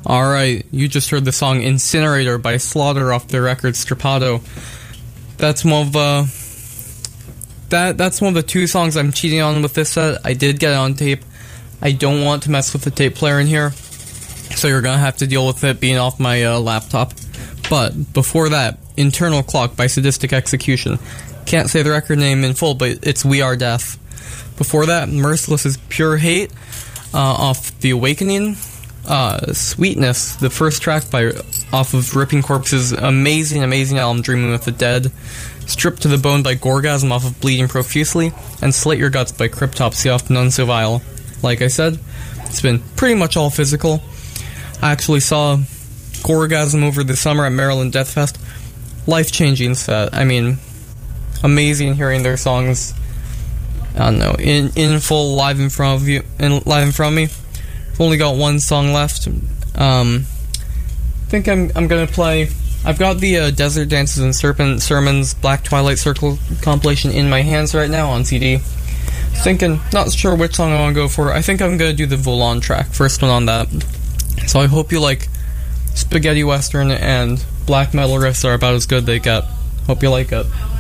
Alright, you just heard the song Incinerator by Slaughter off their record Strapato. That's one of that's one of the two songs I'm cheating on with this set. I did get it on tape. I don't want to mess with the tape player in here, so you're gonna have to deal with it being off my laptop. But before that, Internal Clock by Sadistic Execution. Can't say the record name in full, but it's We Are Death. Before that, Merciless's Pure Hate off The Awakening. Sweetness, the first track off of Ripping Corpse's amazing album Dreaming with the Dead. Stripped to the Bone by Gorgasm off of Bleeding Profusely. And Slit Your Guts by Cryptopsy off None So Vile. Like I said, it's been pretty much all physical. I actually saw Gorgasm over the summer at Maryland Death Fest. Life-changing set. I mean, amazing hearing their songs, I don't know, in full live in front of you, live in front of me. I've only got one song left. I think I'm gonna play. I've got the Desert Dances and Serpent Sermons Black Twilight Circle compilation in my hands right now on CD. Thinking, not sure which song I want to go for. I think I'm gonna do the Volant track, first one on that. So I hope you like spaghetti western and black metal riffs are about as good they get. Hope you like it.